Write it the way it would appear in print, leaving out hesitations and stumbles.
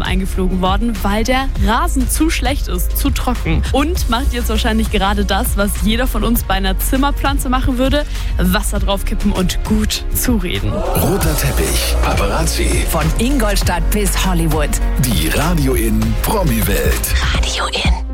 eingeflogen worden, weil der Rasen zu schlecht ist, zu trocken. Und macht jetzt wahrscheinlich gerade das, was jeder von uns bei einer Zimmerpflanze machen würde: Wasser draufkippen und gut zureden. Roter Teppich, Paparazzi. Von Ingolstadt bis Hollywood. Die Radio in Promi-Welt. Radio in.